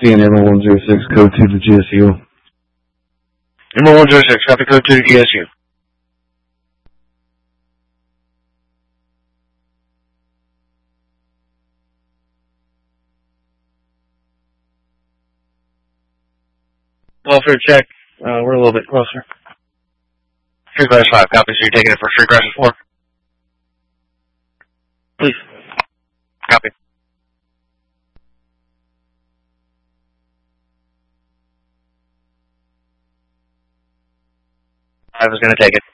CNN 106, code 2 to GSU. Number 106, copy code 2 to GSU. Welfare check. We're a little bit closer. Street Glass 5, copy, so you're taking it for Street Glass 4. Please. Copy. I was going to take it.